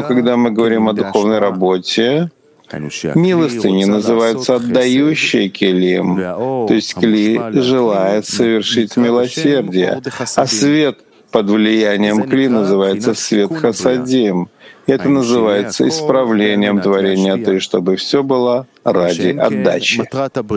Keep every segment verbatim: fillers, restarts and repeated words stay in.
когда мы говорим о духовной работе, милостыня называется отдающий келим, то есть кли желает совершить милосердие, а свет под влиянием кли называется свет хасадим. И это называется исправлением творения, то есть чтобы все было ради отдачи.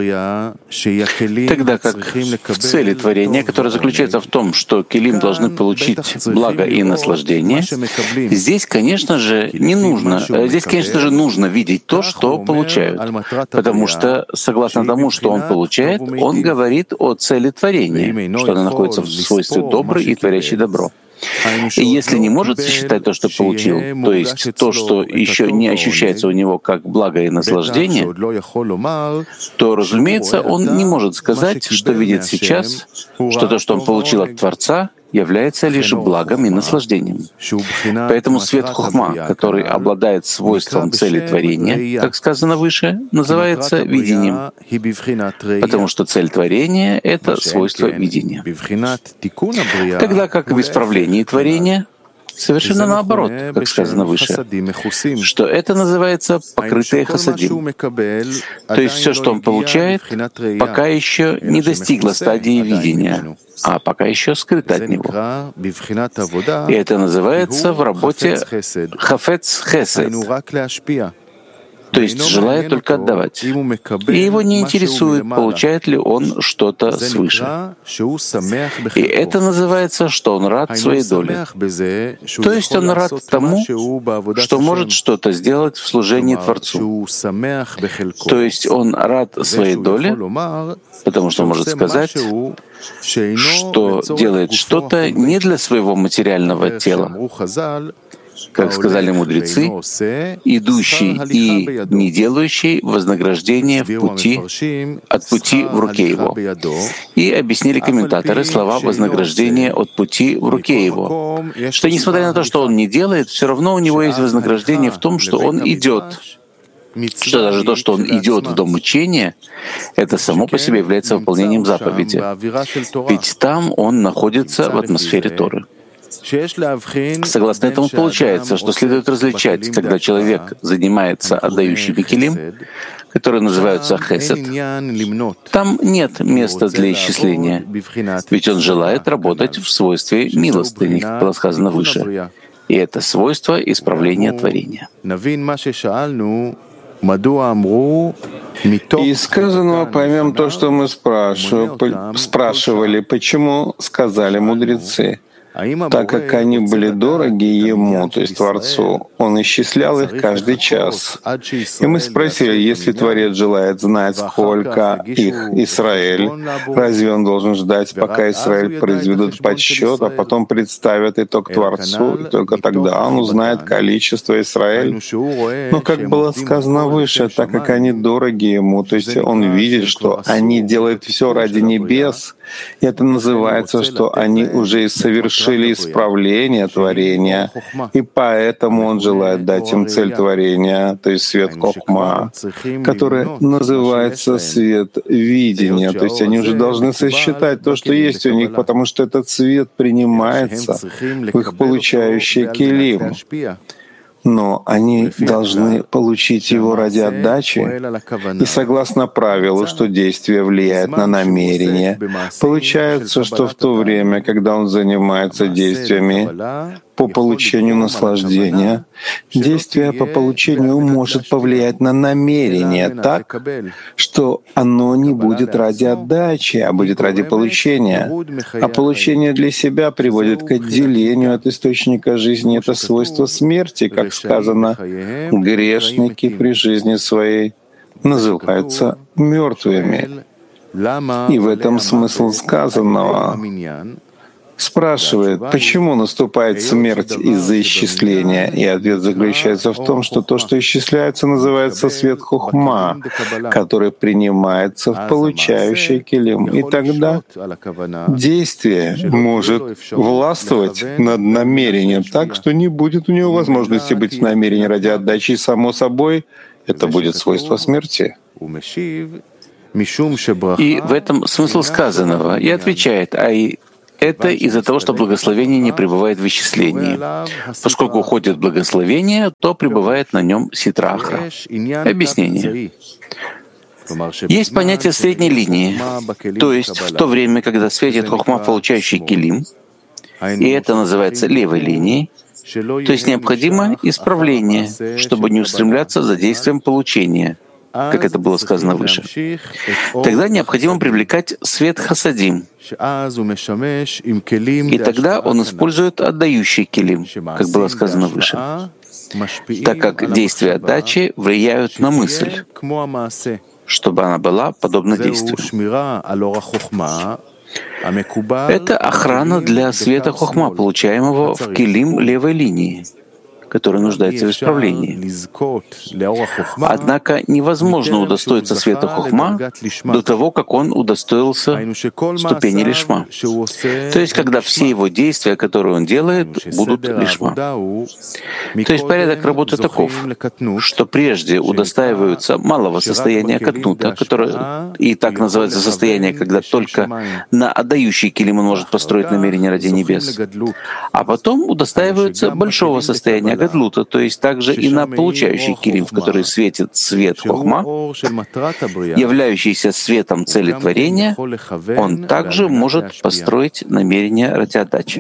Тогда как в цели творения, которая заключается в том, что келим должны получить благо и наслаждение, здесь, конечно же, не нужно, здесь, конечно же, нужно видеть то, что получают, потому что, согласно тому, что он получает, он говорит о цели творения, что она находится в свойстве добрый и творящий добро. И если не может сосчитать то, что получил, то есть то, что еще не ощущается у него как благо и наслаждение, то, разумеется, он не может сказать, что видит сейчас, что то, что он получил от Творца, является лишь благом и наслаждением. Поэтому свет хохма, который обладает свойством цели творения, как сказано выше, называется видением, потому что цель творения — это свойство видения. Тогда как в исправлении творения совершенно наоборот, как сказано выше, что это называется покрытые хасадим. То есть все, что он получает, пока еще не достигло стадии видения, а пока еще скрыто от него. И это называется в работе хафец хесед, то есть желает только отдавать. И его не интересует, получает ли он что-то свыше. И это называется, что он рад своей доле. То есть он рад тому, что может что-то сделать в служении Творцу. То есть он рад своей доле, потому что он может сказать, что делает что-то не для своего материального тела, как сказали мудрецы, идущий и не делающий вознаграждение в пути, от пути в руке его. И объяснили комментаторы слова вознаграждения от пути в руке его, что несмотря на то, что он не делает, все равно у него есть вознаграждение в том, что он идет. Что даже то, что он идет в дом учения, это само по себе является выполнением заповеди. Ведь там он находится в атмосфере Торы. Согласно этому получается, что следует различать, когда человек занимается отдающими келим, которые называются хесед. Там нет места для исчисления, ведь он желает работать в свойстве милостыни, как было сказано выше. И это свойство исправления творения. Из сказанного поймем то, что мы спрашивали, почему сказали мудрецы. Так как они были дороги Ему, то есть Творцу, Он исчислял их каждый час. И мы спросили, если Творец желает знать, сколько их Израиль, разве Он должен ждать, пока Израиль произведут подсчет, а потом представят итог Творцу, и только тогда Он узнает количество Израиль? Но, как было сказано выше, так как они дороги Ему, то есть Он видит, что они делают все ради небес, и это называется, что они уже и совершили исправление творения, и поэтому Он желает дать им цель творения, то есть свет хохма, который называется свет видения, то есть они уже должны сосчитать то, что есть у них, потому что этот свет принимается в их получающие келим. Но они должны получить его ради отдачи. И согласно правилу, что действие влияет на намерение, получается, что в то время, когда он занимается действиями по получению наслаждения, действие по получению может повлиять на намерение так, что оно не будет ради отдачи, а будет ради получения. А получение для себя приводит к отделению от источника жизни. Это свойство смерти, как сказано, грешники при жизни своей называются мертвыми. И в этом смысл сказанного. Спрашивает, почему наступает смерть из-за исчисления, и ответ заключается в том, что то, что исчисляется, называется свет хохма, который принимается в получающий келим. И тогда действие может властвовать над намерением так, что не будет у него возможности быть в намерении ради отдачи, и само собой это будет свойство смерти. И в этом смысл сказанного. И отвечает, а и Это из-за того, что благословение не пребывает в исчислении. Поскольку уходит благословение, то пребывает на нем ситра ахра. Объяснение. Есть понятие средней линии, то есть в то время, когда светит хохма, получающий килим, и это называется левой линией, то есть необходимо исправление, чтобы не устремляться за действием получения, как это было сказано выше. Тогда необходимо привлекать свет хасадим, и тогда он использует отдающий килим, как было сказано выше, так как действия отдачи влияют на мысль, чтобы она была подобна действию. Это охрана для света хохма, получаемого в килим левой линии, который нуждается в исправлении. Однако невозможно удостоиться света хохма до того, как он удостоился ступени лишма. То есть, когда все его действия, которые он делает, будут лишма. То есть порядок работы таков, что прежде удостаиваются малого состояния катнута, которое и так называется состояние, когда только на отдающий килим он может построить намерение ради небес, а потом удостаиваются большого состояния гадлута, то есть также и на получающий килим, в который светит свет хохма, являющийся светом цели творения, он также может построить намерение ради отдачи.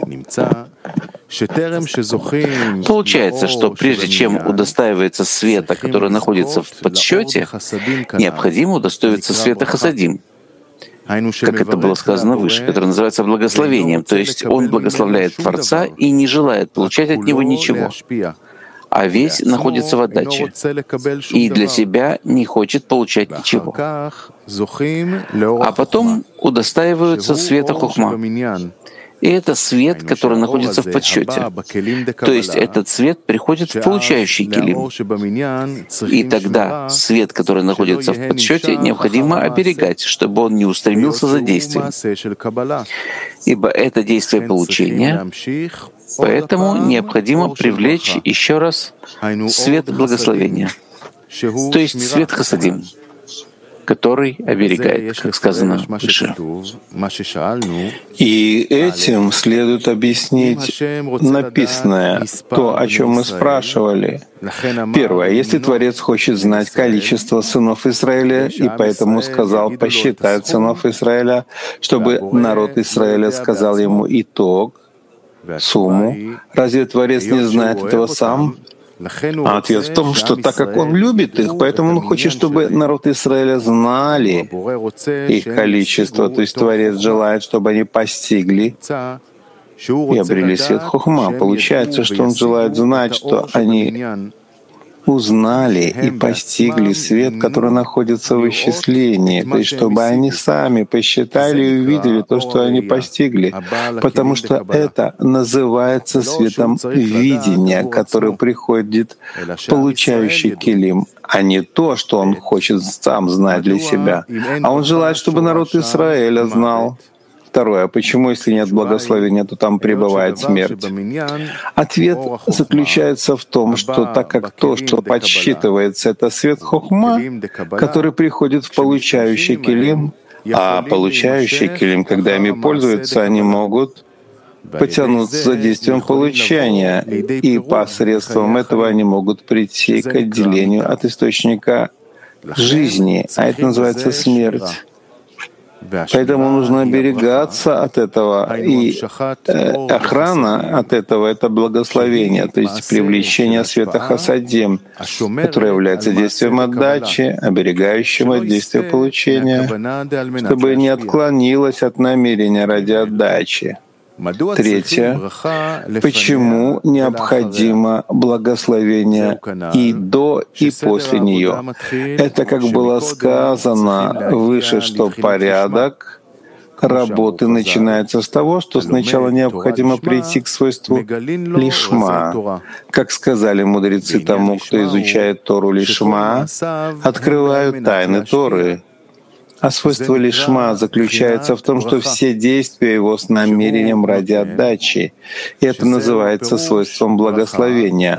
Получается, что прежде чем удостаивается света, который находится в подсчете, необходимо удостоиться света хасадим, как это было сказано выше, который называется благословением, то есть он благословляет Творца и не желает получать от него ничего, а весь находится в отдаче и для себя не хочет получать ничего. А потом удостаиваются света хохма. И это свет, который находится в подсчете. То есть этот свет приходит в получающий килим. И тогда свет, который находится в подсчете, необходимо оберегать, чтобы он не устремился за действием. Ибо это действие получения, поэтому необходимо привлечь еще раз свет благословения, то есть свет хасадим, который оберегает, как сказано выше. И этим следует объяснить написанное, то, о чем мы спрашивали. Первое. Если Творец хочет знать количество сынов Израиля, и поэтому сказал посчитать сынов Израиля, чтобы народ Израиля сказал ему итог, сумму, разве Творец не знает этого сам? А ответ в том, что так как Он любит их, поэтому Он хочет, чтобы народ Израиля знали их количество, то есть Творец желает, чтобы они постигли и обрели свет хохма. Получается, что Он желает знать, что они узнали и постигли свет, который находится в исчислении, то есть чтобы они сами посчитали и увидели то, что они постигли, потому что это называется светом видения, который приходит получающий килим, а не то, что он хочет сам знать для себя. А он желает, чтобы народ Израиля знал. Второе. Почему, если нет благословения, то там пребывает смерть? Ответ заключается в том, что так как то, что подсчитывается, это свет хохма, который приходит в получающий килим, а получающий килим, когда ими пользуются, они могут потянуться за действием получения, и посредством этого они могут прийти к отделению от источника жизни, а это называется смерть. Поэтому нужно оберегаться от этого, и э, охрана от этого — это благословение, то есть привлечение света хасадим, которое является действием отдачи, оберегающим от действия получения, чтобы не отклонилось от намерения ради отдачи. Третье. Почему необходимо благословение и до, и после нее? Это, как было сказано выше, что порядок работы начинается с того, что сначала необходимо прийти к свойству лишма. Как сказали мудрецы тому, кто изучает Тору лишма, открывают тайны Торы. А свойство лишма заключается в том, что все действия его с намерением ради отдачи. И это называется свойством благословения,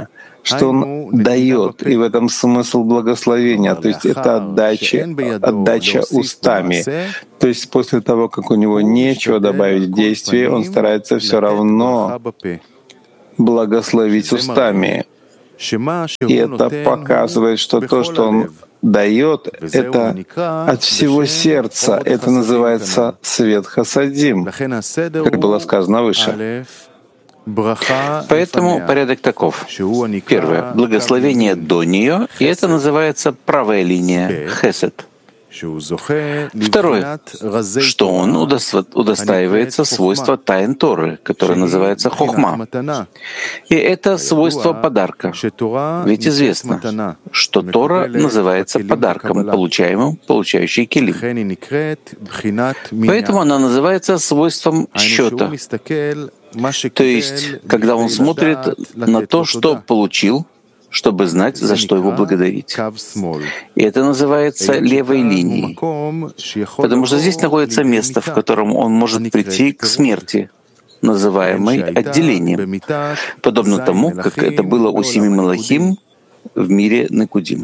что Он дает, и в этом смысл благословения, то есть это отдача, отдача устами. То есть после того, как у него нечего добавить в действие, он старается все равно благословить устами. И это показывает, что то, что он дает, это от всего сердца. Это называется свет хасадим, как было сказано выше. Поэтому порядок таков. Первое — благословение до нее, и это называется правая линия, хесед. Второе, что он удостаивается свойства тайн Торы, которое называется хохма. И это свойство подарка. Ведь известно, что Тора называется подарком, получаемым, получающий килим. Поэтому она называется свойством счета. То есть, когда он смотрит на то, что получил, чтобы знать, за что его благодарить. И это называется левой линией, потому что здесь находится место, в котором он может прийти к смерти, называемой отделением, подобно тому, как это было у семи малахим в мире Некудим.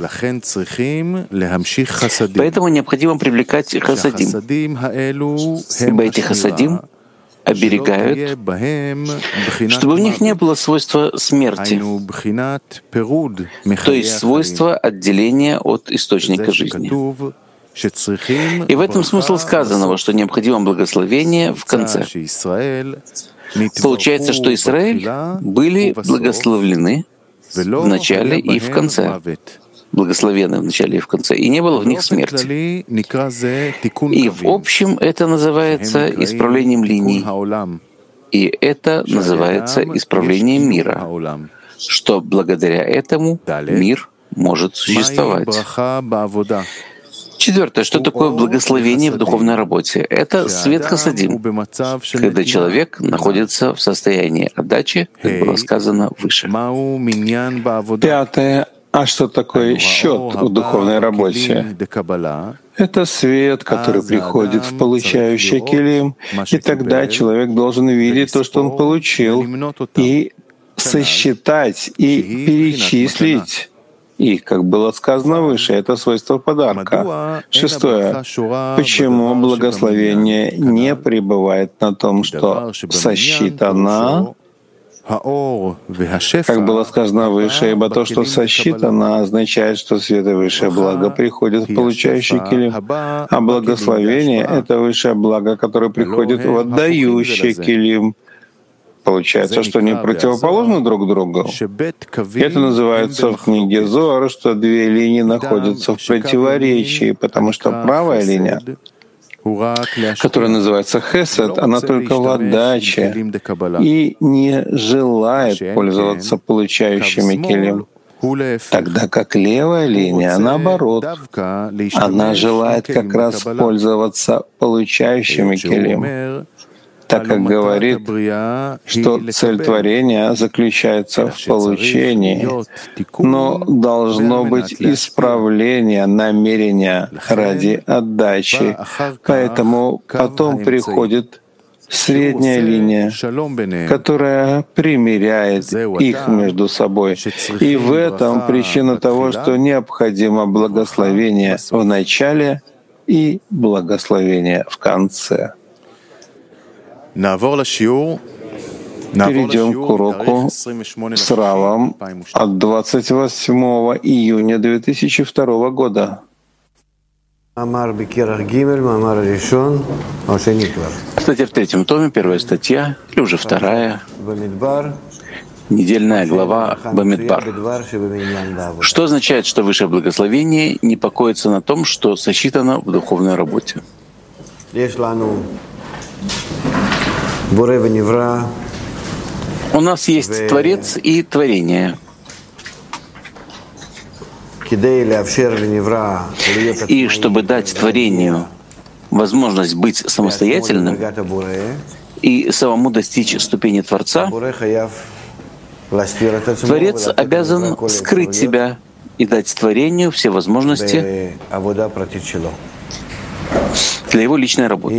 Поэтому необходимо привлекать хасадим, ибо эти хасадим оберегают, чтобы в них не было свойства смерти, то есть свойства отделения от источника жизни. И в этом смысл сказанного, что необходимо благословение в конце. Получается, что Израиль были благословлены в начале и в конце. Благословенны в начале и в конце, и не было в них смерти. И в общем это называется исправлением линий, и это называется исправлением мира, что благодаря этому мир может существовать. Четвертое, что такое благословение в духовной работе? Это свет хасадим, когда человек находится в состоянии отдачи, как было сказано выше. Пятое. А что такое счет в духовной работе? Это свет, который приходит в получающий килим, и тогда человек должен видеть то, что он получил, и сосчитать, и перечислить. И, как было сказано выше, это свойство подарка. Шестое. Почему благословение не пребывает на том, что сосчитано, как было сказано выше, ибо то, что сосчитано, означает, что свет и высшее благо приходит в получающий килим, а благословение — это высшее благо, которое приходит в отдающий килим. Получается, что они противоположны друг другу. Это называется в книге Зоар, что две линии находятся в противоречии, потому что правая линия, которая называется хесед, она только в отдаче и не желает пользоваться получающими килим. Тогда как левая линия, наоборот, она желает как раз пользоваться получающими килим, так как говорит, что цель творения заключается в получении, но должно быть исправление намерения ради отдачи. Поэтому потом приходит средняя линия, которая примиряет их между собой. И в этом причина того, что необходимо благословение в начале и благословение в конце. Перейдем к уроку с Равом от двадцать восьмого июня две тысячи второго года. Статья в третьем томе, первая статья, или уже вторая, недельная глава Бамидбар. Что означает, что высшее благословение не покоится на том, что сосчитано в духовной работе? У нас есть Творец и Творение. И чтобы дать Творению возможность быть самостоятельным и самому достичь ступени Творца, Творец обязан скрыть себя и дать Творению все возможности для его личной работы.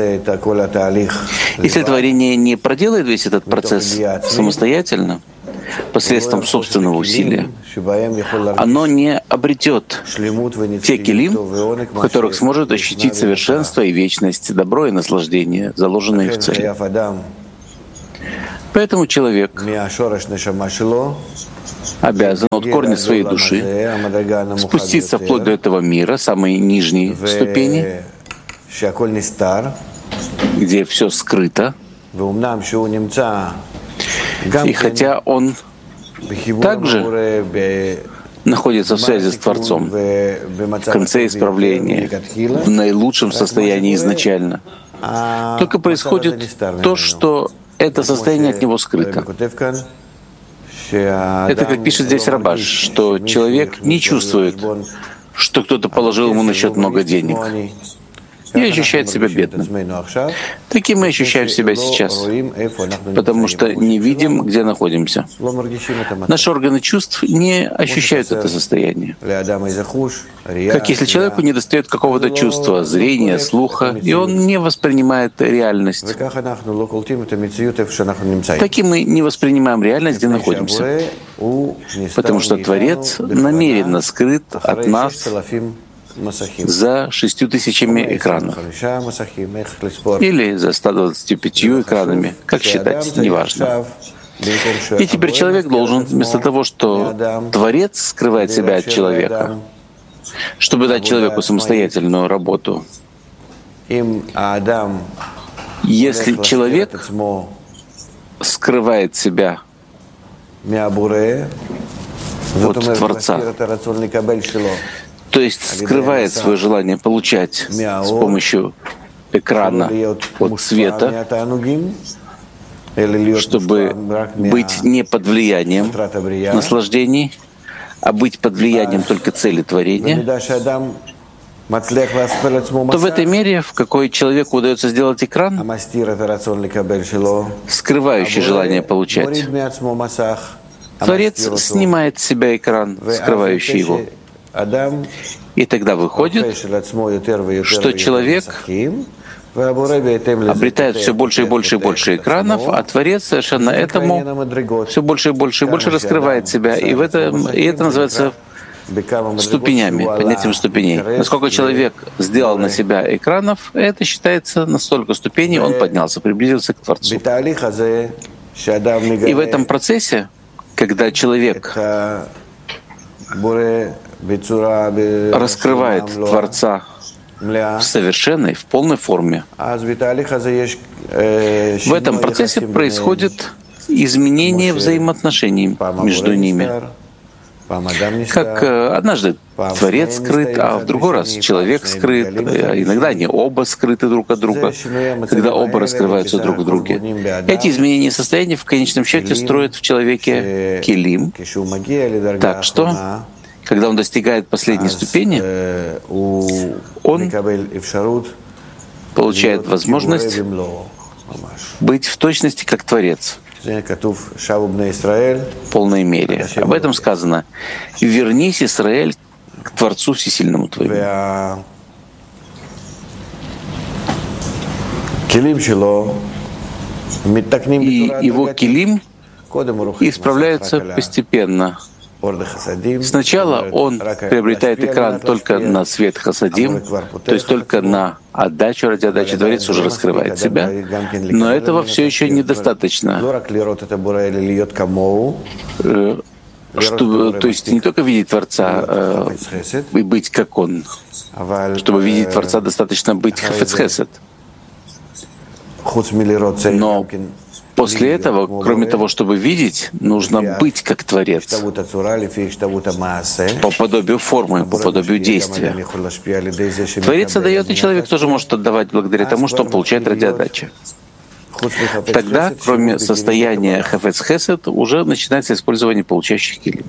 Если творение не проделает весь этот процесс самостоятельно, посредством собственного усилия, оно не обретет те килим, в которых сможет ощутить совершенство и вечность, добро и наслаждение, заложенные в цели. Поэтому человек обязан от корня своей души спуститься вплоть до этого мира, самой нижней ступени, где все скрыто. И хотя он также находится в связи с Творцом, в конце исправления, в наилучшем состоянии изначально, только происходит то, что это состояние от него скрыто. Это, как пишет здесь Рабаш, что человек не чувствует, что кто-то положил ему на счет много денег, и ощущает себя бедным. Таким мы ощущаем себя сейчас, потому что не видим, где находимся. Наши органы чувств не ощущают это состояние. Как если человеку недостает какого-то чувства, зрения, слуха, и он не воспринимает реальность. Таким мы не воспринимаем реальность, где находимся. Потому что Творец намеренно скрыт от нас за шестью тысячами экранов. Или за ста двадцатью пятью экранами, как считать, неважно. И теперь человек должен, вместо того, что Творец скрывает себя от человека, чтобы дать человеку самостоятельную работу, если человек скрывает себя от Творца, то есть скрывает свое желание получать с помощью экрана от света, чтобы быть не под влиянием наслаждений, а быть под влиянием только цели творения, то в этой мере, в какой человеку удается сделать экран, скрывающий желание получать, Творец снимает с себя экран, скрывающий его. И тогда выходит, что человек обретает все больше и больше и больше экранов, а Творец совершенно этому все больше и больше и больше раскрывает себя. И, в этом, и это называется ступенями, понятием ступеней. Насколько человек сделал на себя экранов, это считается на столько ступеней, он поднялся, приблизился к Творцу. И в этом процессе, когда человек раскрывает Творца в совершенной, в полной форме, в этом процессе происходит изменение взаимоотношений между ними. Как однажды Творец скрыт, а в другой раз человек скрыт, а иногда они оба скрыты друг от друга, когда оба раскрываются друг в друге. Эти изменения состояния в конечном счете строят в человеке килим, так что, когда он достигает последней ступени, он получает возможность быть в точности как Творец, в полной мере. Об этом сказано: «Вернись, Исраэль, к Творцу Всесильному твоему». И его килим исправляются постепенно. Сначала он приобретает экран только на свет хасадим, то есть только на отдачу, ради отдачи Творец уже раскрывает себя, но этого все еще недостаточно. Чтобы, то есть не только видеть Творца э, и быть как Он. Чтобы видеть Творца, достаточно быть хафец хесед. Но после этого, кроме того, чтобы видеть, нужно быть как Творец, по подобию формы, по подобию действия. Творец отдает, и человек тоже может отдавать благодаря тому, что он получает ради отдачи. Тогда, кроме состояния хафец хесед, уже начинается использование получающих килим.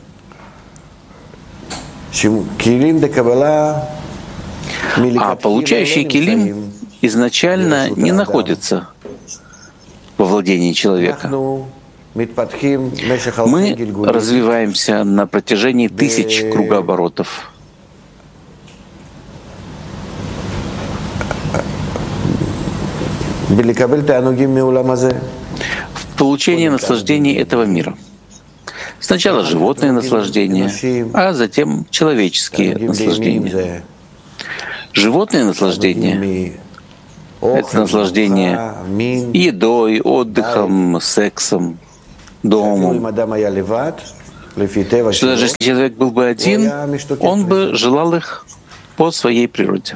А получающие килим изначально не находятся во владении человека. Мы развиваемся на протяжении тысяч кругооборотов. В получении наслаждений этого мира. Сначала животные наслаждения, а затем человеческие наслаждения. Животные наслаждения — это наслаждение едой, отдыхом, сексом, домом. Что даже если человек был бы один, он бы желал их по своей природе.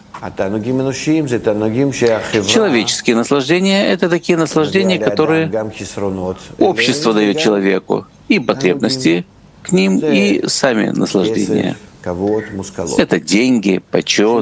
Человеческие наслаждения — это такие наслаждения, которые общество дает человеку, и потребности к ним, и сами наслаждения. Это деньги, почет,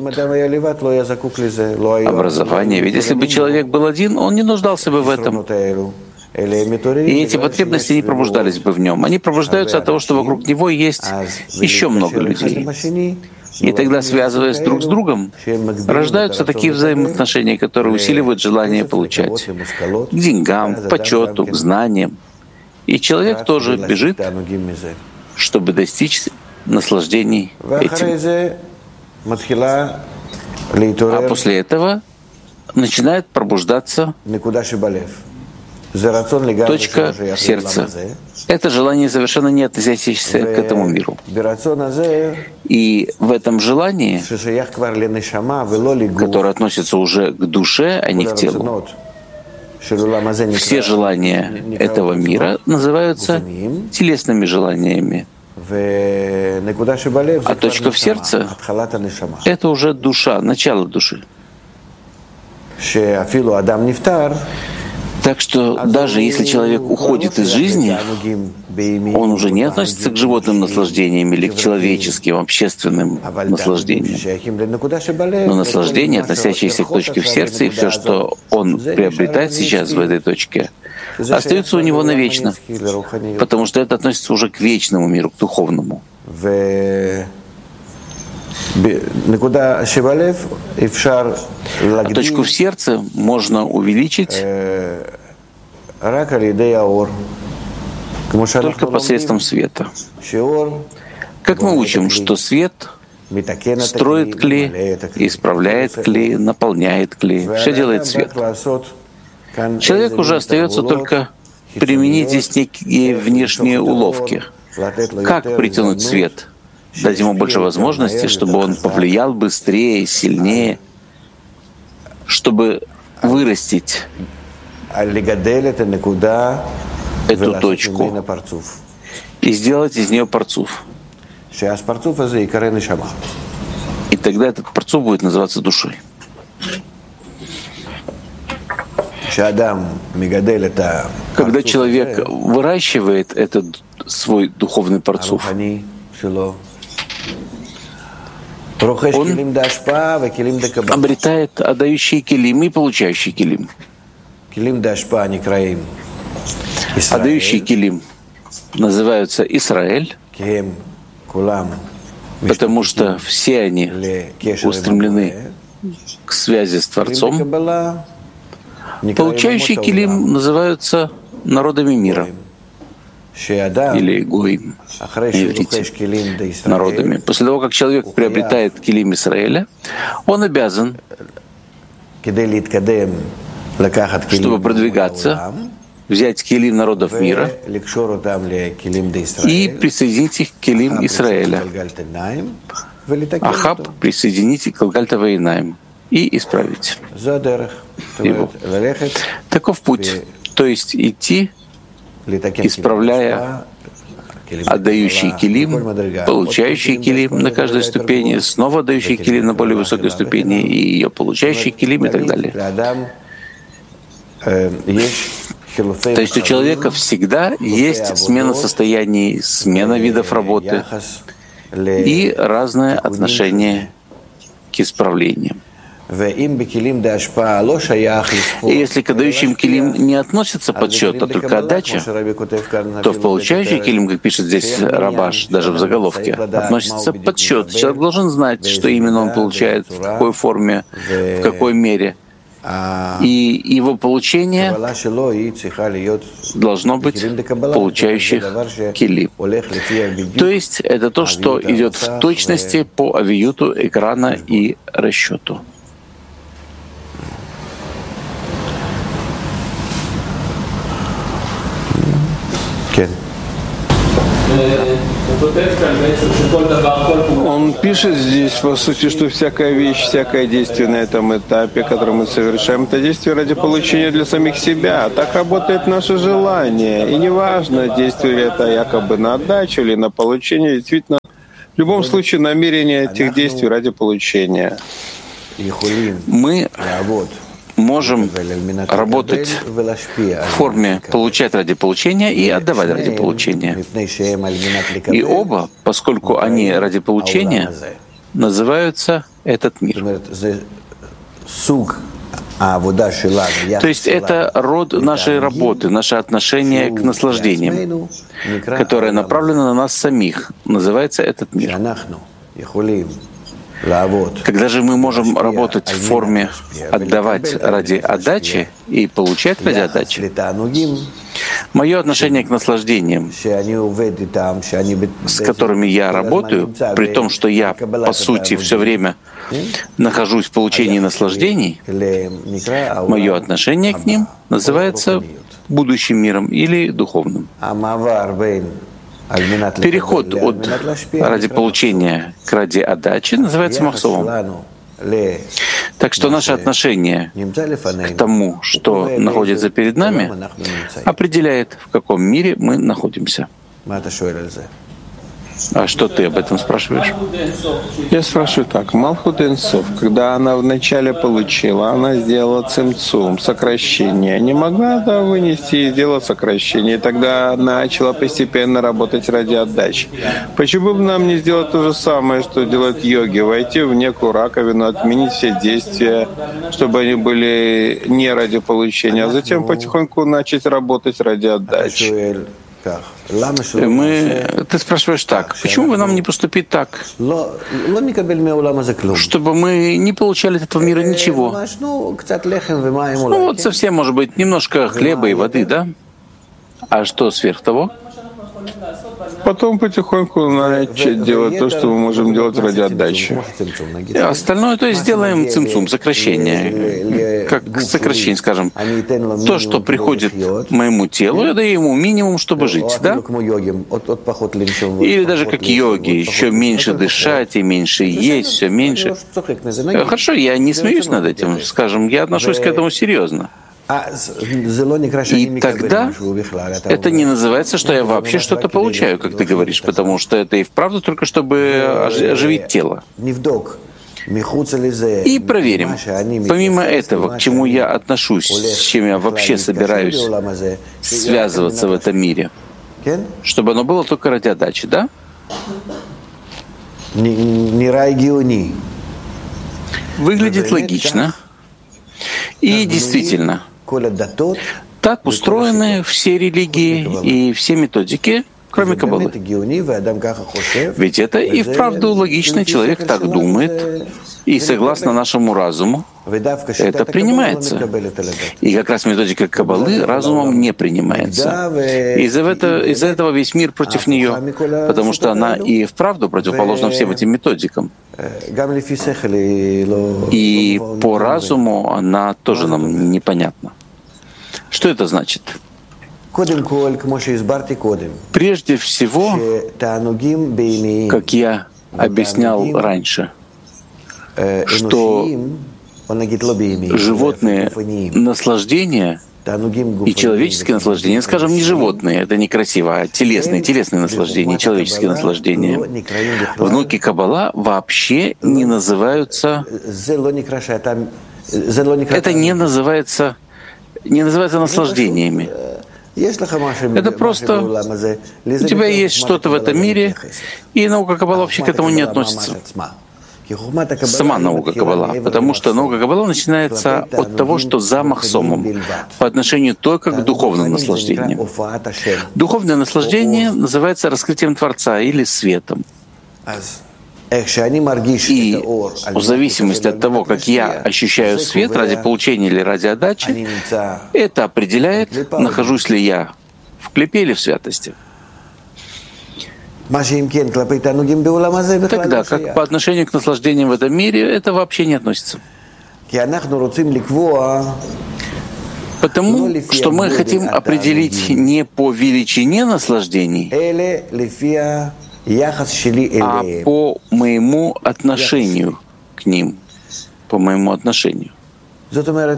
образование. Ведь если бы человек был один, он не нуждался бы в этом. И эти потребности не пробуждались бы в нем. Они пробуждаются от того, что вокруг него есть еще много людей. И тогда, связываясь друг с другом, рождаются такие взаимоотношения, которые усиливают желание получать к деньгам, к почету, к знаниям. И человек тоже бежит, чтобы достичь наслаждений этим. А после этого начинает пробуждаться точка в сердце. Это желание, совершенно не относящееся к этому миру. И в этом желании, которое относится уже к душе, а не к телу, все желания этого мира называются телесными желаниями. А точка в сердце — это уже душа, начало души. Так что даже если человек уходит из жизни, он уже не относится к животным наслаждениям или к человеческим, общественным наслаждениям. Но наслаждение, относящееся к точке в сердце, и все, что он приобретает сейчас в этой точке, остается у него навечно, потому что это относится уже к вечному миру, к духовному. А точку в сердце можно увеличить только посредством света. Как мы учим, что свет строит клей, исправляет клей, наполняет клей. Все делает свет. Человек уже остается только применить здесь некие внешние уловки. Как притянуть свет? Дать ему больше возможностей, чтобы он повлиял быстрее, сильнее, чтобы вырастить эту точку и сделать из нее парцуф. И тогда этот парцуф будет называться душой. Когда человек выращивает этот свой духовный парцуф, он обретает отдающие килим и получающий килим. Отдающие килим называются Исраэль, потому что все они устремлены к связи с Творцом. Получающие килим называются народами мира или гоим на иврите, народами. После того, как человек приобретает килим Исраэля, он обязан, чтобы продвигаться, взять килим народов мира и присоединить их к килим Исраэля. Ахаб присоединить к Галгальта Вейнаим и исправить его. Таков путь, то есть идти, исправляя отдающий килим, получающий килим на каждой ступени, снова отдающий килим на более высокой ступени, и ее получающий килим и так далее. То есть у человека всегда есть смена состояний, смена видов работы и разное отношение к исправлениям. И если к отдающим килим не относится подсчет, а только отдача, то в получающий килим, как пишет здесь Рабаш, даже в заголовке, относится подсчет. Человек должен знать, что именно он получает, в какой форме, в какой мере. И его получение должно быть получающих килим. То есть это то, что идет в точности по авиюту экрана и расчету. Он пишет здесь, по сути, что всякая вещь, всякое действие на этом этапе, которое мы совершаем, это действие ради получения для самих себя. Так работает наше желание. И неважно, действие ли это якобы на отдачу или на получение, действительно, в любом случае намерение этих действий ради получения. Мы можем работать в форме получать ради получения и отдавать ради получения. И оба, поскольку они ради получения, называются этот мир. То есть это род нашей работы, наше отношение к наслаждениям, которое направлено на нас самих, называется этот мир. Когда же мы можем работать в форме отдавать ради отдачи и получать ради отдачи, мое отношение к наслаждениям, с которыми я работаю, при том, что я, по сути, все время нахожусь в получении наслаждений, мое отношение к ним называется будущим миром или духовным. Переход от ради получения к ради отдачи называется махсовом. Так что наше отношение к тому, что находится перед нами, определяет, в каком мире мы находимся. А что ты об этом спрашиваешь? Я спрашиваю так. Малхут Эйн Соф, когда она вначале получила, она сделала цимцум, сокращение. Не могла да, вынести и сделала сокращение. И тогда начала постепенно работать ради отдачи. Почему бы нам не сделать то же самое, что делают йоги? Войти в некую раковину, отменить все действия, чтобы они были не ради получения, а затем потихоньку начать работать ради отдачи. Мы, ты спрашиваешь так, почему бы нам не поступить так, чтобы мы не получали от этого мира ничего? Ну вот совсем, может быть, немножко хлеба и воды, да? А что сверх того? Потом потихоньку начать делать то, что мы можем делать ради отдачи. И остальное, то есть сделаем цимцум, сокращение. Как сокращение, скажем. То, что приходит моему телу, я даю ему минимум, чтобы жить, да? Или даже как йоги, еще меньше дышать и меньше есть, все меньше. Хорошо, я не смеюсь над этим, скажем, я отношусь к этому серьезно. И тогда это не называется, что я вообще что-то получаю, как ты говоришь, потому что это и вправду только чтобы оживить тело. И проверим, помимо этого, к чему я отношусь, с чем я вообще собираюсь связываться в этом мире, чтобы оно было только ради отдачи, да? Выглядит логично. И действительно, так устроены все религии и все методики, кроме Каббалы. Ведь это и вправду логично, человек так думает, и согласно нашему разуму это принимается. И как раз методика Каббалы разумом не принимается. Из-за этого, из-за этого весь мир против нее, потому что она и вправду противоположна всем этим методикам. И по разуму она тоже нам непонятна. Что это значит? Прежде всего, как я объяснял раньше, что животные наслаждения и человеческие наслаждения, скажем, не животные, это некрасиво, а телесные, телесные наслаждения, человеческие наслаждения. Внуки Каббала вообще не называются, это не называется, не называется наслаждениями. Это просто у тебя есть что-то в этом мире, и наука Каббала вообще к этому не относится. Сама наука Каббала, потому что наука Каббала начинается от того, что за махсомом, по отношению только к духовным наслаждениям. Духовное наслаждение называется раскрытием Творца или светом. И в зависимости от того, как я ощущаю свет ради получения или ради отдачи, это определяет, нахожусь ли я в клипе или в святости. Тогда как по отношению к наслаждениям в этом мире это вообще не относится. Потому что мы хотим определить не по величине наслаждений, а по моему отношению к ним, по моему отношению. То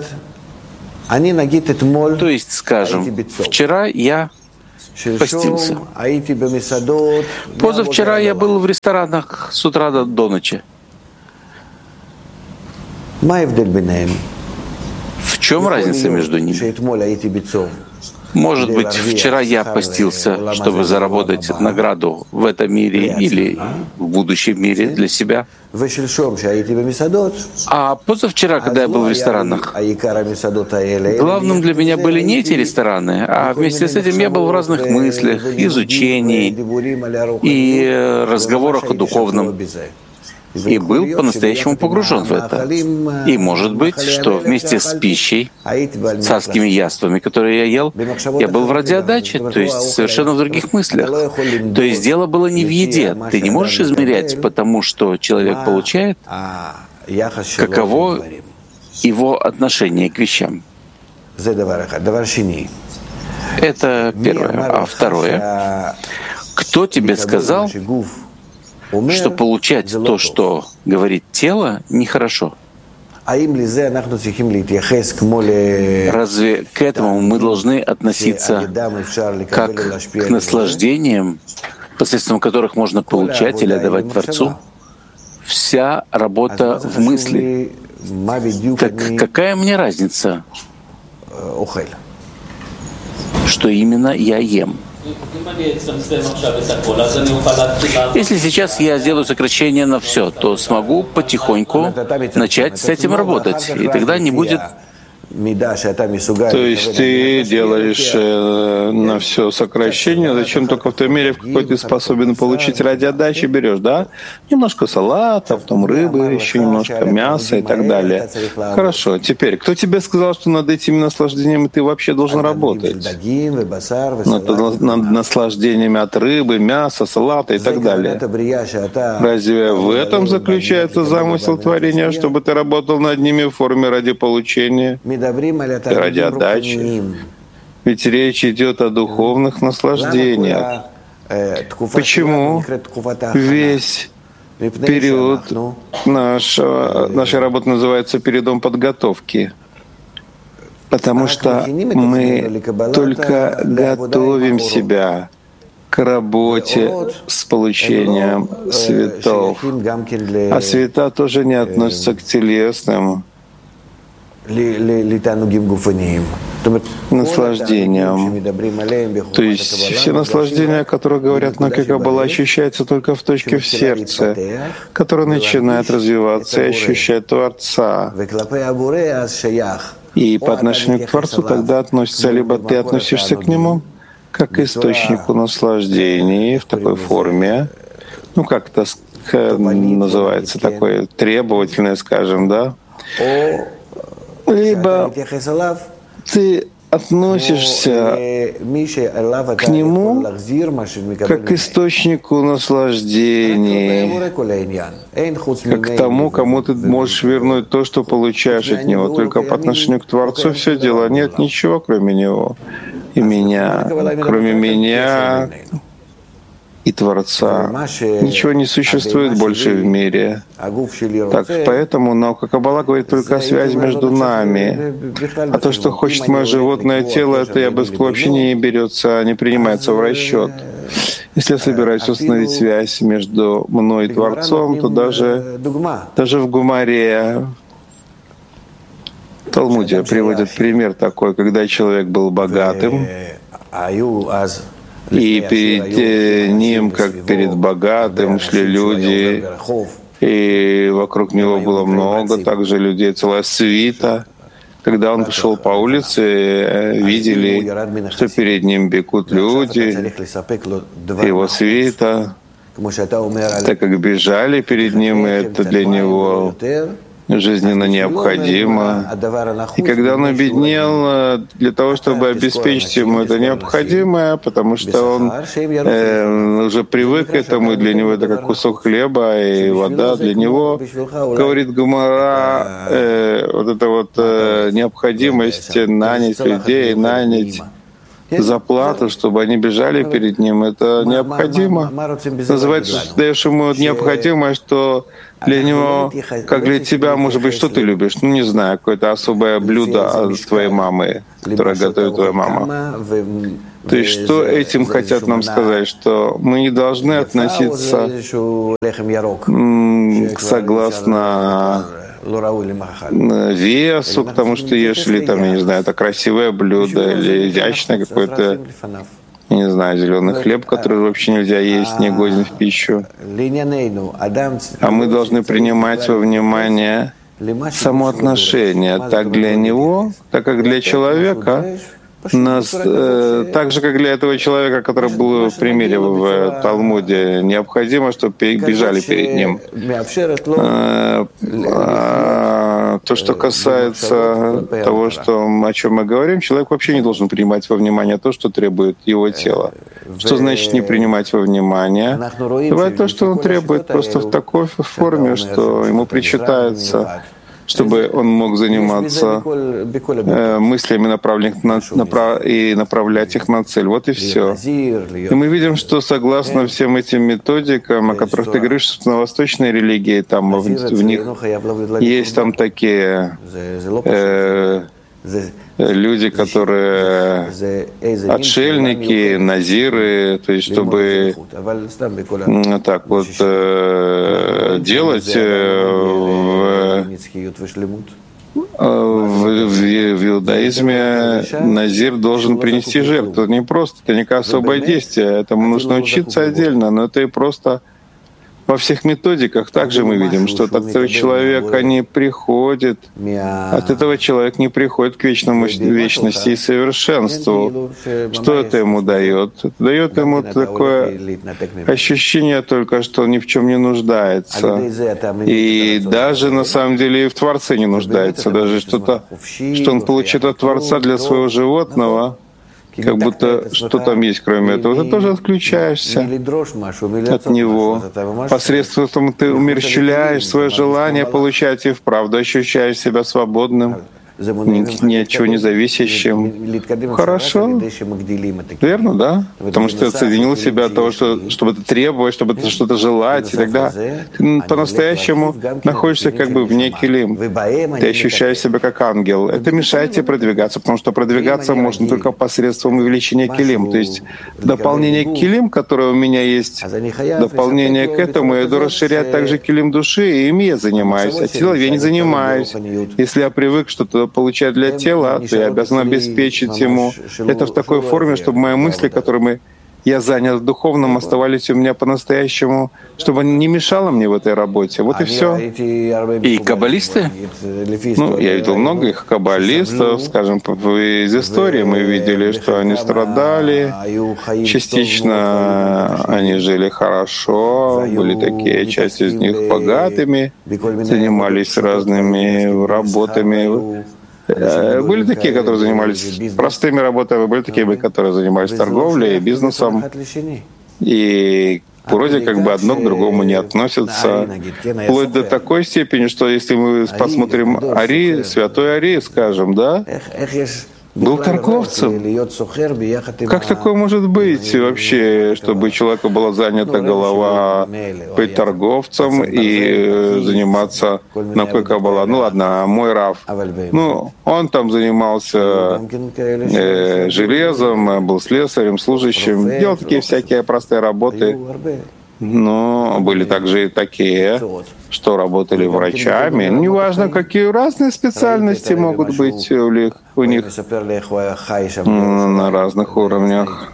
есть, скажем, вчера я постился. Позавчера я был в ресторанах с утра до, до ночи. В чем разница между ними? Может быть, вчера я постился, чтобы заработать награду в этом мире или в будущем мире для себя. А позавчера, когда я был в ресторанах, главным для меня были не эти рестораны, а вместе с этим я был в разных мыслях, изучении и разговорах о духовном. И был по-настоящему погружен в это. И может быть, что вместе с пищей, царскими яствами, которые я ел, я был в радиодаче, то есть совершенно в других мыслях. То есть дело было не в еде. Ты не можешь измерять потому, что человек получает, каково его отношение к вещам. Это первое. А второе. Кто тебе сказал, что получать то, что говорит тело, нехорошо? Разве к этому мы должны относиться как к наслаждениям, посредством которых можно получать или отдавать Творцу? Вся работа в мысли. Так какая мне разница, что именно я ем? Если сейчас я сделаю сокращение на все, то смогу потихоньку начать с этим работать, и тогда не будет. То есть ты делаешь э, на все сокращение, зачем только в той мере, в какой ты способен получить ради отдачи, берешь, да? Немножко салата, потом рыбы, еще немножко мяса и так далее. Хорошо, теперь, кто тебе сказал, что над этими наслаждениями ты вообще должен работать? Над, над наслаждениями от рыбы, мяса, салата и так далее. Разве в этом заключается замысел творения, чтобы ты работал над ними в форме ради получения? Ради отдачи. Ведь речь идет о духовных наслаждениях. Почему весь период нашего, нашей работы называется периодом подготовки? Потому что мы только готовим себя к работе с получением светов. А света тоже не относятся к телесным наслаждениям. То есть все наслаждения, о которых говорят на Каббала, ощущаются только в точке в сердце, которая начинает развиваться и ощущать Творца. И по отношению к Творцу тогда относится, либо ты относишься к Нему как к источнику наслаждений в такой форме, ну как это называется, такое требовательное, скажем, да, либо ты относишься к нему как к источнику наслаждений, как к тому, кому ты можешь вернуть то, что получаешь от него. Только по отношению к Творцу все дело. Нет ничего, кроме него и меня. Кроме меня и Творца. Ничего не существует больше в мире. Так, поэтому наука Каббала говорит только о связи между нами. А то, что хочет мое животное тело, это я бы сказал, вообще не берется, не принимается в расчет. Если я собираюсь установить связь между мной и Творцом, то даже, даже в Гумаре, в Талмуде приводят пример такой, когда человек был богатым, и перед ним, как перед богатым, шли люди, и вокруг него было много также людей, целая свита. Когда он шел по улице, видели, что перед ним бегут люди, его свита, так как бежали перед ним, это для него жизненно необходимо. И когда он обеднел, для того, чтобы обеспечить ему это необходимое, потому что он э, уже привык к этому, и для него это как кусок хлеба и вода для него, говорит Гемара, э, вот эта вот э, необходимость нанять людей, нанять заплату, чтобы они бежали перед ним, это необходимо. Называется, что даешь ему необходимое, что для него, как для тебя, может быть, что ты любишь? Ну, не знаю, какое-то особое блюдо от твоей мамы, которое готовит твоя мама. То есть что этим хотят нам сказать? Что мы не должны относиться согласно весу, потому что ешь ли там, я не знаю, это красивое блюдо или изящное какое-то, я не знаю, зеленый хлеб, который вообще нельзя есть, не годен в пищу. А мы должны принимать во внимание само отношение, так для него, так как для человека, нас, э, так же, как для этого человека, который был в примере в Талмуде, необходимо, чтобы бежали перед ним. Э, э, то, что касается того, что, о чем мы говорим, человек вообще не должен принимать во внимание то, что требует его тело. Что значит не принимать во внимание? Бывает то, что он требует, просто в такой форме, что ему причитается, чтобы он мог заниматься э, мыслями, направленных на, направ, и направлять их на цель. Вот и все. И мы видим, что согласно всем этим методикам, о которых ты говоришь, на восточной религии, там в, в них есть там такие э, люди, которые отшельники, назиры, то есть чтобы так вот э, делать э, в, в, в иудаизме назир должен принести жертву. Это не просто, это не особое действие, этому нужно учиться отдельно, но это и просто во всех методиках также мы видим, что от этого человека не приходит, от этого человек не приходит к вечному, вечности и совершенству. Что это ему дает? Это дает ему такое ощущение только, что он ни в чем не нуждается. И даже на самом деле и в Творце не нуждается. Даже что-то, что он получит от Творца для своего животного, как будто что там есть кроме этого, ты тоже отключаешься от него. Посредством ты умерщвляешь свое желание получать и вправду ощущаешь себя свободным, ни, ни от чего не зависящим. Хорошо. Верно, да? Потому что ты отсоединил себя от того, что, чтобы ты требовать, чтобы ты что-то желать, и тогда ты по-настоящему находишься как бы вне килим. Ты ощущаешь себя как ангел. Это мешает тебе продвигаться, потому что продвигаться можно только посредством увеличения килим. То есть дополнение к килим, которое у меня есть, дополнение к этому, я иду расширять также килим души, и ими я занимаюсь. А телом я не занимаюсь. Если я привык что-то получать для тела, то я обязан обеспечить ему это в такой форме, чтобы мои мысли, которыми я занят духовным, оставались у меня по-настоящему, чтобы они не мешало мне в этой работе. Вот и все. И каббалисты? Ну, я видел много их каббалистов, скажем, из истории мы видели, что они страдали, частично они жили хорошо, были такие, часть из них богатыми, занимались разными работами. Были такие, которые занимались простыми работами, были такие, которые занимались торговлей, бизнесом. И вроде как бы одно к другому не относятся. Вплоть до такой степени, что если мы посмотрим Ари, святой Ари, скажем, да, был торговцем. Как такое может быть вообще, чтобы у человека была занята голова быть торговцем и заниматься наукой Каббала? Ну ладно, мой Рав. Ну, он там занимался э, железом, был слесарем, служащим, делал такие всякие простые работы. Но были также и такие, что работали врачами. Неважно, какие разные специальности могут быть у них, у них на разных уровнях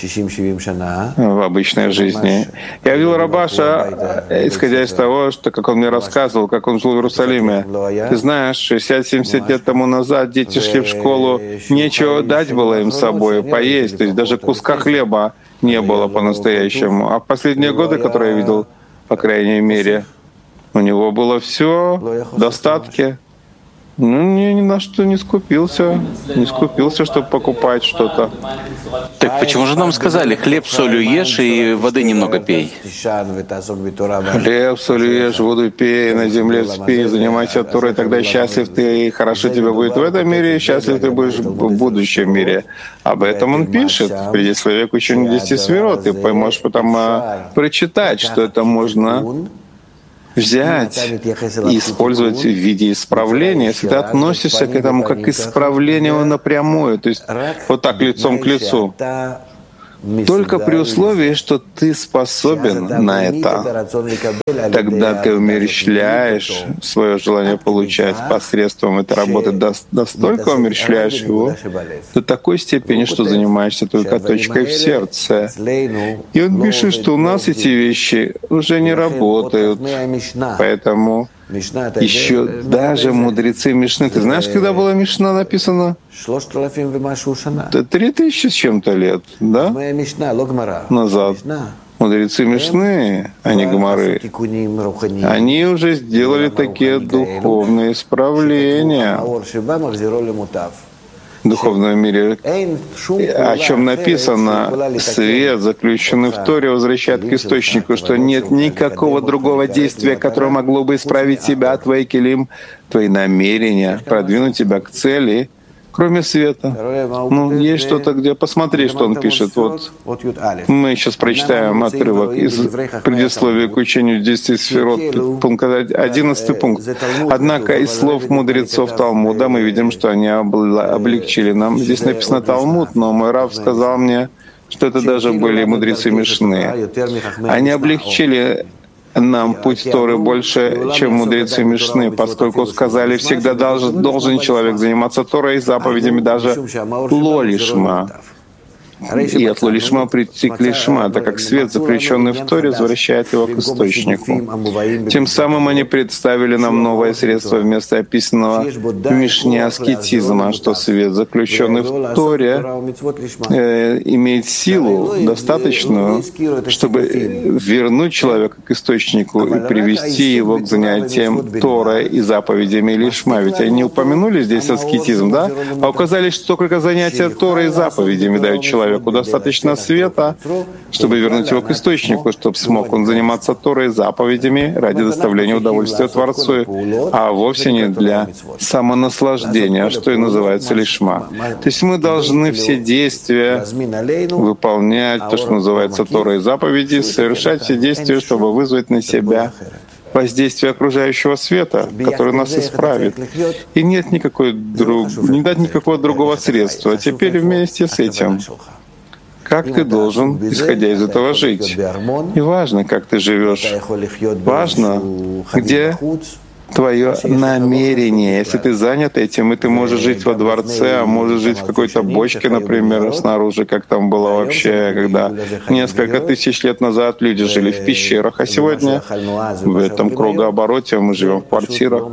в обычной жизни. Я видел Рабаша, исходя из того, что, как он мне рассказывал, как он жил в Иерусалиме. Ты знаешь, шестьдесят-семьдесят лет тому назад дети шли в школу, нечего дать было им с собой поесть, то есть даже куска хлеба не было по-настоящему. А в последние годы, которые я видел, по крайней мере, У него было все, достатки. Ну, ни, ни на что не скупился, не скупился, чтобы покупать что-то. Так почему же нам сказали, хлеб с солью ешь и воды немного пей? Хлеб, солью ешь, воду пей, на земле спи, занимайся Торой, тогда счастлив ты, и хорошо тебе будет в этом мире, и счастлив ты будешь в будущем мире. Об этом он пишет в предисловии к учению десяти сферот. Ты можешь потом а, прочитать, что это можно взять и использовать в виде исправления, если ты относишься к этому как к исправлению напрямую, то есть вот так лицом к лицу. Только при условии, что ты способен на это, тогда ты умерщвляешь свое желание получать посредством этой работы, настолько умерщвляешь его до такой степени, что занимаешься только точкой в сердце. И он пишет, что у нас эти вещи уже не работают, поэтому еще даже мудрецы Мишны. Ты знаешь, когда была Мишна написана? Три тысячи с чем-то лет, да? Назад. Мудрецы Мишны, а не Гемары, они уже сделали такие духовные исправления в духовном мире, о чем написано: свет, заключенный в Торе, возвращает к источнику, что нет никакого другого действия, которое могло бы исправить тебя, твои келим, твои намерения, продвинуть тебя к цели, кроме света. Ну, есть что-то, где... Посмотри, что он пишет. Вот мы сейчас прочитаем отрывок из предисловия к учению десяти сферот, одиннадцатый пункт. Однако из слов мудрецов Талмуда мы видим, что они облегчили нам. Здесь написано Талмуд, но мой рав сказал мне, что это даже были мудрецы Мишны. Они облегчили нам путь Торы больше, чем мудрецы Мишны, поскольку сказали, всегда должен, должен человек заниматься Торой и заповедями, даже лолишма. И от лолишма прийти к лишма, так как свет, заключенный в Торе, возвращает его к источнику. Тем самым они представили нам новое средство вместо описанного в Мишне аскетизма, что свет, заключенный в Торе, э, имеет силу достаточную, чтобы вернуть человека к источнику и привести его к занятиям Торой и заповедями лишма. Ведь они не упомянули здесь аскетизм, да? А указали, что только занятия Торой и заповедями дают человеку достаточно света, чтобы вернуть его к источнику, чтобы смог он заниматься Торой и заповедями ради доставления удовольствия Творцу, а вовсе не для самонаслаждения, что и называется лишма. То есть мы должны все действия выполнять, то, что называется Торой и заповеди, совершать все действия, чтобы вызвать на себя воздействие окружающего света, который нас исправит. И нет никакой друг, не дать никакого другого средства. Теперь вместе с этим, как ты должен, исходя из этого, жить. И важно, как ты живешь. Важно, где твое намерение. Если ты занят этим, и ты можешь жить во дворце, а можешь жить в какой-то бочке, например, снаружи, как там было вообще, когда несколько тысяч лет назад люди жили в пещерах, а сегодня в этом кругообороте мы живем в квартирах.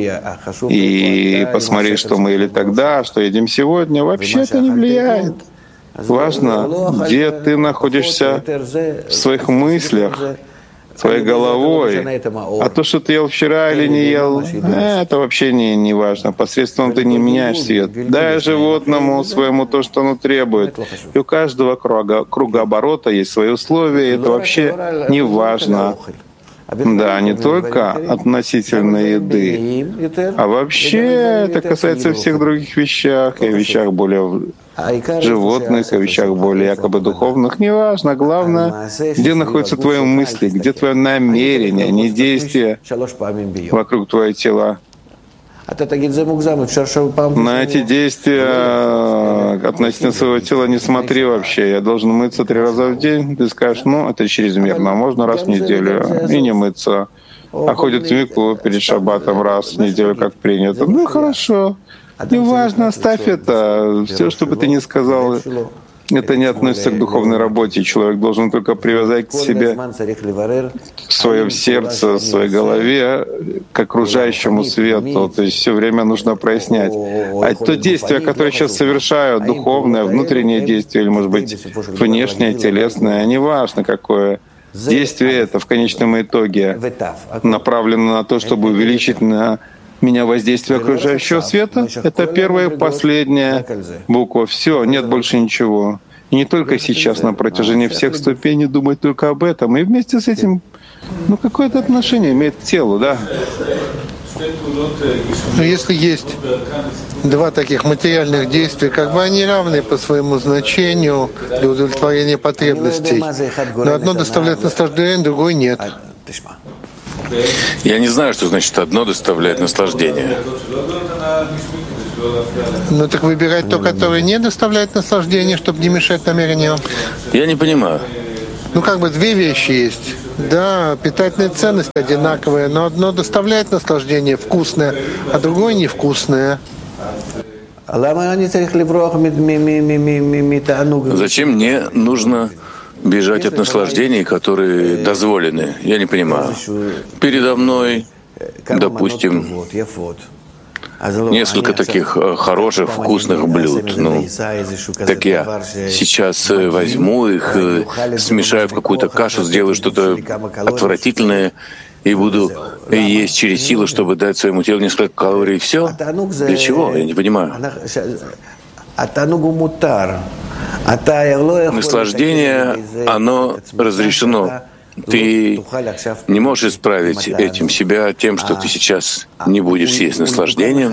И посмотри, что мы ели тогда, что едим сегодня, вообще это не влияет. Важно, где ты находишься в своих мыслях, своей головой. А то, что ты ел вчера или не ел, это вообще не, не важно. Посредством ты не меняешь свет. Дай животному своему то, что оно требует. И у каждого круга, кругооборота есть свои условия, и это вообще не важно. Да, не только относительно еды, а вообще это касается всех других вещах, и вещах более животных, и вещах более якобы духовных. Неважно, главное, где находятся твои мысли, где твое намерение, не действие вокруг твоего тела. На эти действия относительно своего тела не смотри вообще. Я должен мыться три раза в день. Ты скажешь, ну, это чрезмерно, а можно раз в неделю и не мыться. А ходят в микву перед шаббатом раз в неделю, как принято. Ну, хорошо. Неважно, оставь это. Все, что бы ты ни сказал, это не относится к духовной работе. Человек должен только привязать к себе в своем сердце, в своей голове, к окружающему свету. То есть все время нужно прояснять. А то действие, которое сейчас совершаю, духовное, внутреннее действие, или, может быть, внешнее, телесное, неважно какое, Действие это в конечном итоге направлено на то, чтобы увеличить на меня воздействие окружающего света. Это первая и последняя буква. Все, нет больше ничего. И не только сейчас, на протяжении всех ступеней думать только об этом. И вместе с этим, ну, какое-то отношение имеет к телу, да? Но если есть два таких материальных действия, как бы они равны по своему значению для удовлетворения потребностей, но одно доставляет наслаждение, другое нет. Я не знаю, что значит одно доставляет наслаждение. Ну так выбирать то, которое не доставляет наслаждения, чтобы не мешать намерению. Я не понимаю. Ну как бы две вещи есть. Да, питательная ценность одинаковая, но одно доставляет наслаждение, вкусное, а другое невкусное. Зачем мне нужно бежать от наслаждений, которые дозволены? Я не понимаю. Передо мной, допустим, несколько таких хороших, вкусных блюд. Ну, так я сейчас возьму их, смешаю в какую-то кашу, сделаю что-то отвратительное и буду есть через силу, чтобы дать своему телу несколько калорий. Все? Для чего? Я не понимаю. Наслаждение, оно разрешено. Ты не можешь исправить этим себя тем, что ты сейчас не будешь есть наслаждением.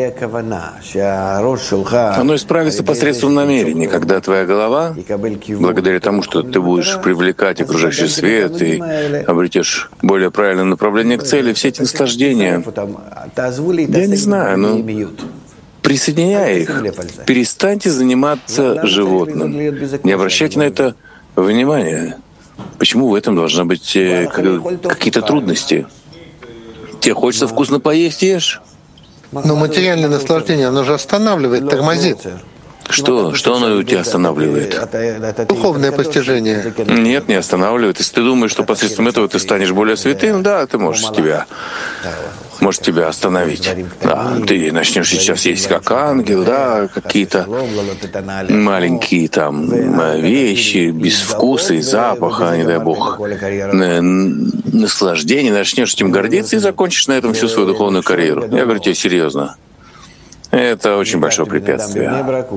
Оно исправится посредством намерения, когда твоя голова, благодаря тому, что ты будешь привлекать окружающий свет и обретешь более правильное направление к цели, все эти наслаждения, я не знаю, но присоединяй их. Перестаньте заниматься животным. Не обращайте на это внимания. Почему в этом должны быть э, какие-то трудности? Тебе хочется вкусно поесть, ешь. Но материальное наслаждение, оно же останавливает, тормозит. Что? Что оно у тебя останавливает? Духовное постижение. Нет, не останавливает. Если ты думаешь, что посредством этого ты станешь более святым, да, ты можешь тебя, может тебя остановить. Да, ты начнешь сейчас есть как ангел, да, какие-то маленькие там вещи, без вкуса и запаха, не дай бог, наслаждение, начнешь этим гордиться и закончишь на этом всю свою духовную карьеру. Я говорю тебе серьезно. Это очень большое препятствие.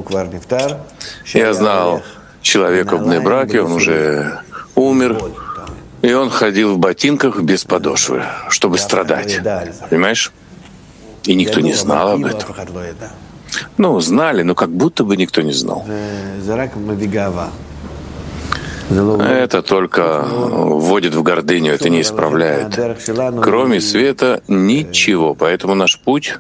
Я знал человека в Бней-Браке, он уже умер, и он ходил в ботинках без подошвы, чтобы страдать. Понимаешь? И никто не знал об этом. Ну, знали, но как будто бы никто не знал. Это только вводит в гордыню, это не исправляет. Кроме света ничего. Поэтому наш путь...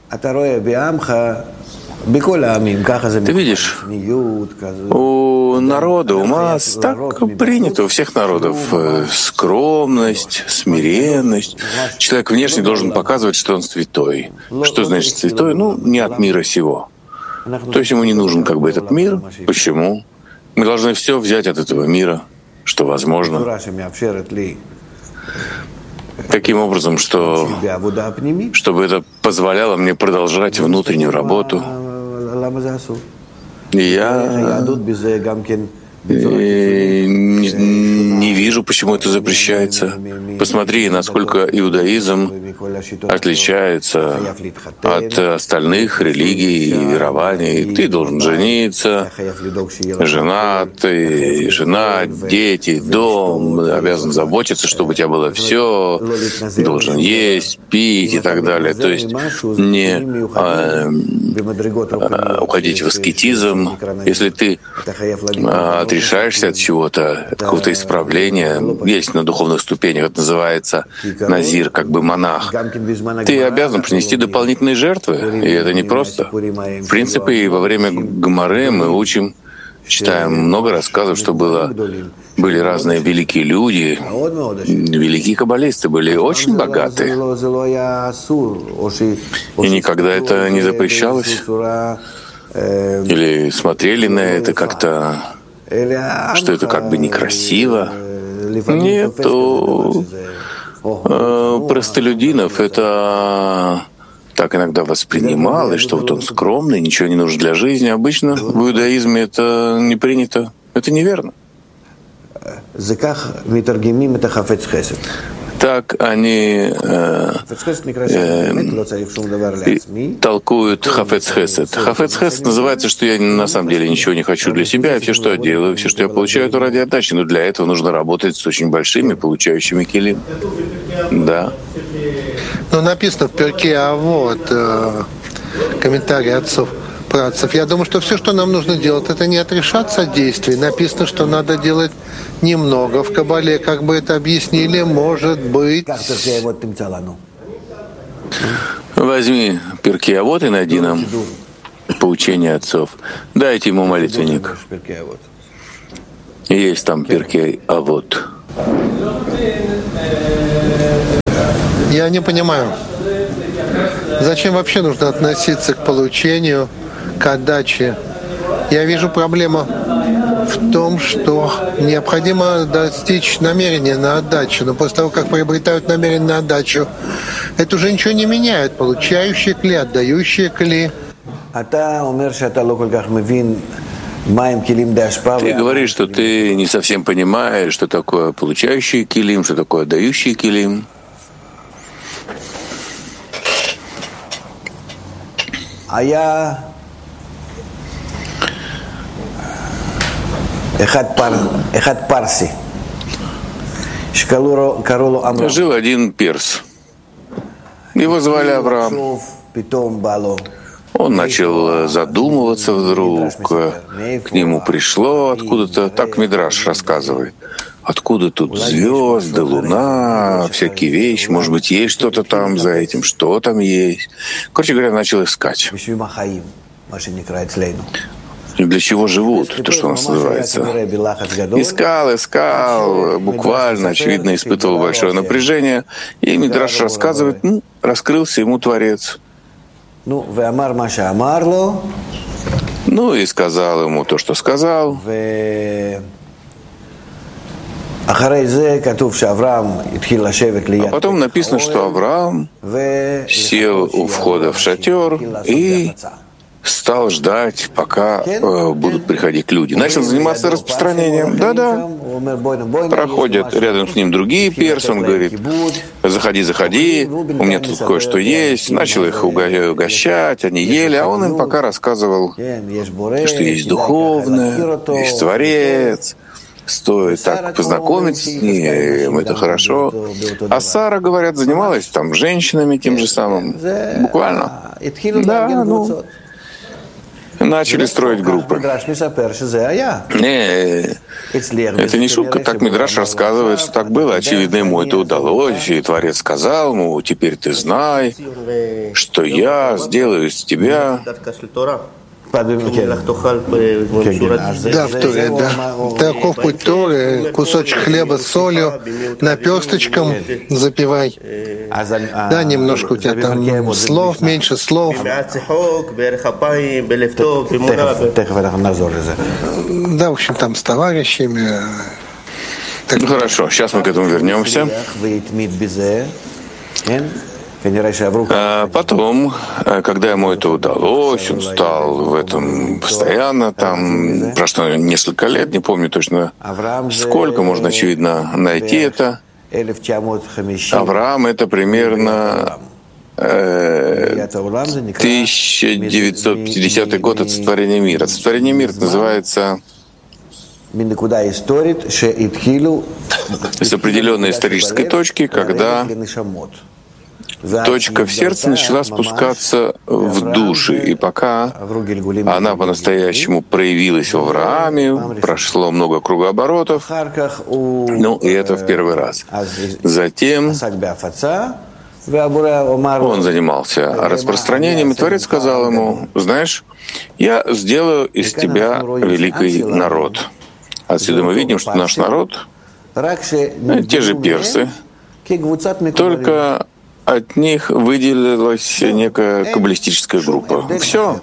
Ты видишь, у народа, у масс так принято, у всех народов скромность, смиренность. Человек внешне должен показывать, что он святой. Что значит святой? Ну, не от мира сего. То есть ему не нужен как бы этот мир. Почему? Мы должны все взять от этого мира, что возможно. Таким образом, что, чтобы это позволяло мне продолжать внутреннюю работу. И я и не, не вижу, почему это запрещается. Посмотри, насколько иудаизм отличается от остальных религий и верований. Ты должен жениться, женат, и жена, дети, дом, обязан заботиться, чтобы у тебя было все, должен есть, пить и так далее. То есть не а, а, уходить в аскетизм. Если ты а, отрешаешься от чего-то, от какого-то исправления, есть на духовных ступенях, это называется назир, как бы монах, ты обязан принести дополнительные жертвы, и это непросто. В принципе, и во время Гемары мы учим, читаем много рассказов, что было, были разные великие люди, великие каббалисты, были очень богаты. И никогда это не запрещалось. Или смотрели на это как-то, что это как бы некрасиво. Нет, у э, простолюдинов это так иногда воспринималось, что вот он скромный, ничего не нужно для жизни. Обычно в иудаизме это не принято. Это неверно. Так они э, э, толкуют хафец хесед. Хафец хесед называется, что я на самом деле ничего не хочу для себя, и все, что я делаю, все, что я получаю, это ради отдачи. Но для этого нужно работать с очень большими получающими келим. Да. Ну, написано в Перке, а вот э, комментарий отцов. Я думаю, что все, что нам нужно делать, это не отрешаться от действий. Написано, что надо делать немного. В Кабале, как бы это объяснили, может быть... Возьми Перкей Авот и найди нам поучение отцов. Дайте ему молитвенник. Есть там Перкей Авот. Я не понимаю, зачем вообще нужно относиться к получению, к отдаче. Я вижу проблему в том, что необходимо достичь намерения на отдачу. Но после того, как приобретают намерение на отдачу, это уже ничего не меняет. Получающие кли, отдающие кли. Ты говоришь, что ты не совсем понимаешь, что такое получающий килим, что такое отдающий килим. А я Жил один перс. Его звали Авраам. Он начал задумываться вдруг. К нему пришло откуда-то, так Мидраш рассказывает. Откуда тут звезды, луна, всякие вещи, может быть, есть что-то там за этим, что там есть. Короче говоря, начал искать. И для чего живут, то, что у нас называется. Искал, искал, буквально, очевидно, испытывал большое напряжение. И Мидраш рассказывает, ну, раскрылся ему Творец. Ну и сказал ему то, что сказал. А потом написано, что Авраам сел у входа в шатер и стал ждать, пока э, будут приходить люди. Начал заниматься распространением. Да-да. Проходят рядом с ним другие персы. Он говорит, заходи, заходи, у меня тут кое-что есть. Начал их угощать, они ели, а он им пока рассказывал, что есть духовное, есть Творец. Стоит так познакомиться с ним, это хорошо. А Сара, говорят, занималась там женщинами тем же самым. Буквально. Да, ну... Начали строить группы. Не, это не шутка, так Мидраш рассказывает, что так было. Очевидно, ему это удалось, и Творец сказал ему, теперь ты знай, что я сделаю из тебя... Да, в Торе, да. Таков путь Торы, кусочек хлеба с солью, наперсточком запивай. Да, немножко у тебя там слов, меньше слов. Да, в общем, там с товарищами. Ну хорошо, сейчас мы к этому вернемся. А потом, когда ему это удалось, он стал в этом постоянно, там прошло несколько лет, не помню точно сколько, можно, очевидно, найти это. Авраам — это примерно э, тысяча девятьсот пятидесятый год от сотворения мира. Сотворение мира называется с определенной исторической точки, когда точка в сердце начала спускаться в души, и пока она по-настоящему проявилась в Аврааме, прошло много кругооборотов, ну и это в первый раз. Затем он занимался распространением, и Творец сказал ему, знаешь, я сделаю из тебя великий народ. Отсюда мы видим, что наш народ, те же персы, только от них выделилась некая каббалистическая группа. Все.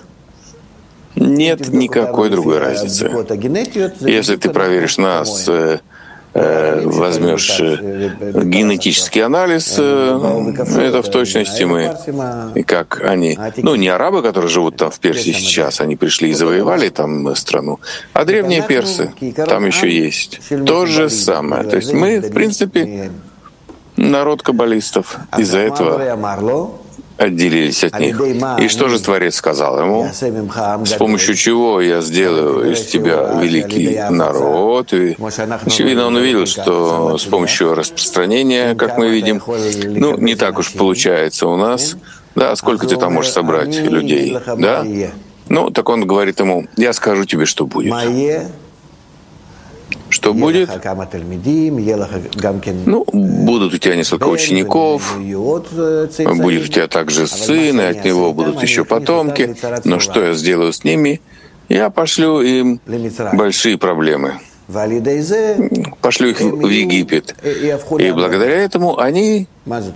Нет никакой другой разницы. Если ты проверишь нас возьмешь генетический анализ, это в точности мы, и как они, ну не арабы, которые живут там в Персии сейчас, они пришли и завоевали там страну, а древние персы, там еще есть. То же самое. То есть мы, в принципе, народ каббалистов. Из-за этого отделились от них. И что же Творец сказал ему? С помощью чего я сделаю из тебя великий народ? И, очевидно, он увидел, что с помощью распространения, как мы видим, ну, не так уж получается у нас. Да, сколько ты там можешь собрать людей? Да? Ну, так он говорит ему, я скажу тебе, что будет. Что будет? Ну, будут у тебя несколько учеников, будет у тебя также сын, и от него будут еще потомки. Но что я сделаю с ними? Я пошлю им большие проблемы. Пошлю их в Египет. И благодаря этому они